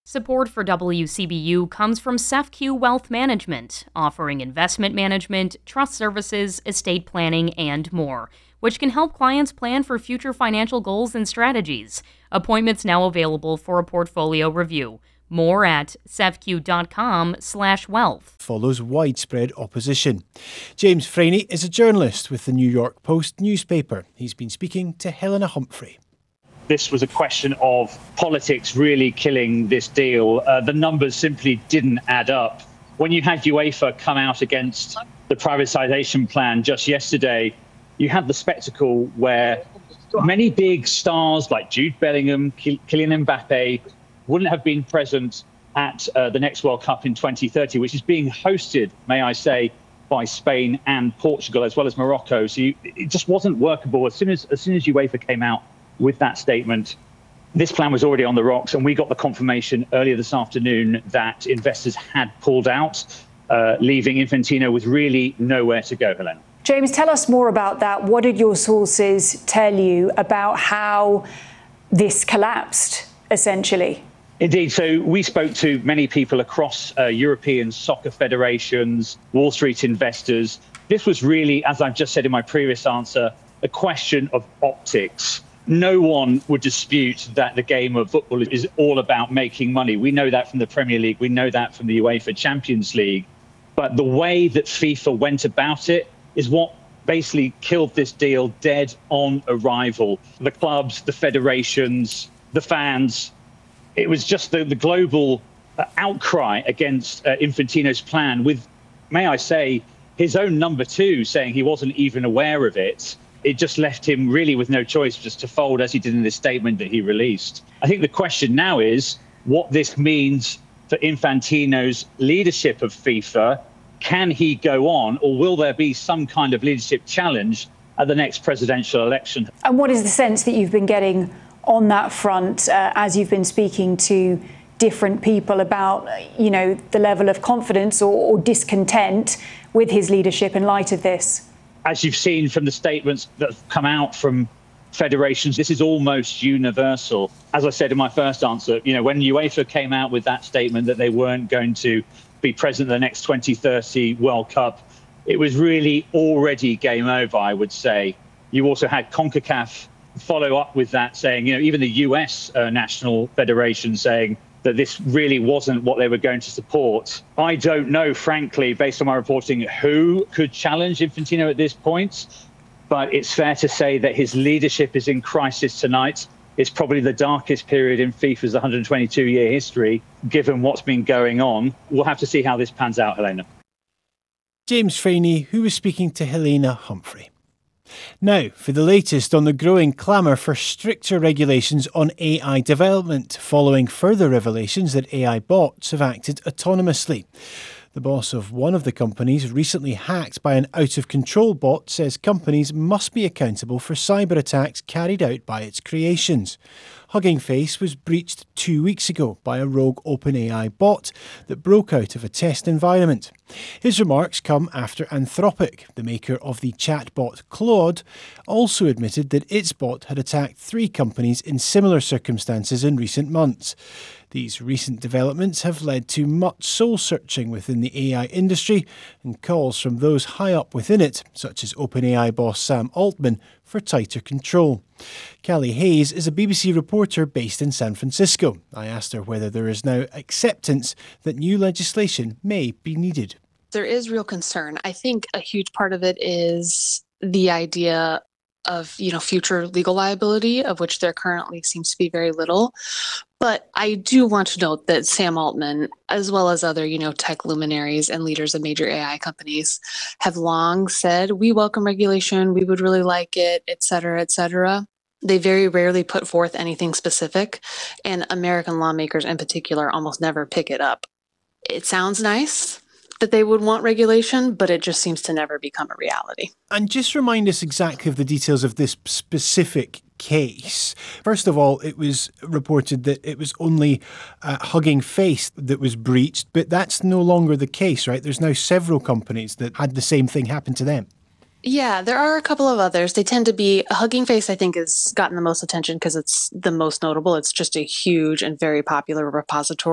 Support for WCBU comes from SEFCU Wealth Management, offering investment management, trust services, estate planning, and more, which can help clients plan for future financial goals and strategies. Appointments now available for a portfolio review. More at sefcu.com/wealth. Follows widespread opposition. James Frainie is a journalist with the New York Post newspaper. He's been speaking to Helena Humphrey. This was a question of politics really killing this deal. The numbers simply didn't add up. When you had UEFA come out against the privatisation plan just yesterday, you had the spectacle where many big stars like Jude Bellingham, Kylian Mbappe wouldn't have been present at the next World Cup in 2030, which is being hosted, may I say, by Spain and Portugal, as well as Morocco. So it just wasn't workable. As soon as UEFA came out with that statement, this plan was already on the rocks, and we got the confirmation earlier this afternoon that investors had pulled out, leaving Infantino with really nowhere to go, Helena. James, tell us more about that. What did your sources tell you about how this collapsed, essentially? Indeed. So we spoke to many people across European soccer federations, Wall Street investors. This was really, as I've just said in my previous answer, a question of optics. No one would dispute that the game of football is all about making money. We know that from the Premier League. We know that from the UEFA Champions League. But the way that FIFA went about it is what basically killed this deal dead on arrival. The clubs, the federations, the fans. It was just the global outcry against Infantino's plan with, may I say, his own number two saying he wasn't even aware of it. It just left him really with no choice just to fold, as he did in this statement that he released. I think the question now is what this means for Infantino's leadership of FIFA. Can he go on, or will there be some kind of leadership challenge at the next presidential election? And what is the sense that you've been getting on that front as you've been speaking to different people about, the level of confidence or discontent with his leadership in light of this? As you've seen from the statements that have come out from federations, this is almost universal. As I said in my first answer, when UEFA came out with that statement that they weren't going to be present at the next 2030 World Cup, it was really already game over, I would say. You also had CONCACAF follow up with that, saying, even the US national federation saying that this really wasn't what they were going to support. I don't know, frankly, based on my reporting, who could challenge Infantino at this point, but it's fair to say that his leadership is in crisis tonight. It's probably the darkest period in FIFA's 122-year history, given what's been going on. We'll have to see how this pans out, Helena. James Frainie, who was speaking to Helena Humphrey. Now, for the latest on the growing clamour for stricter regulations on AI development, following further revelations that AI bots have acted autonomously. The boss of one of the companies recently hacked by an out-of-control bot says companies must be accountable for cyber attacks carried out by its creations. Hugging Face was breached 2 weeks ago by a rogue OpenAI bot that broke out of a test environment. His remarks come after Anthropic, the maker of the chatbot Claude, also admitted that its bot had attacked 3 companies in similar circumstances in recent months. These recent developments have led to much soul-searching within the AI industry and calls from those high up within it, such as OpenAI boss Sam Altman, for tighter control. Callie Hayes is a BBC reporter based in San Francisco. I asked her whether there is now acceptance that new legislation may be needed. There is real concern. I think a huge part of it is the idea of, future legal liability, of which there currently seems to be very little. But I do want to note that Sam Altman, as well as other, tech luminaries and leaders of major AI companies, have long said, we welcome regulation, we would really like it, et cetera, et cetera. They very rarely put forth anything specific, and American lawmakers in particular almost never pick it up. It sounds nice that they would want regulation, but it just seems to never become a reality. And just remind us exactly of the details of this specific case. First of all, it was reported that it was only Hugging Face that was breached, but that's no longer the case, right? There's now several companies that had the same thing happen to them. Yeah, there are a couple of others. They tend to be, Hugging Face, I think, has gotten the most attention because it's the most notable. It's just a huge and very popular repository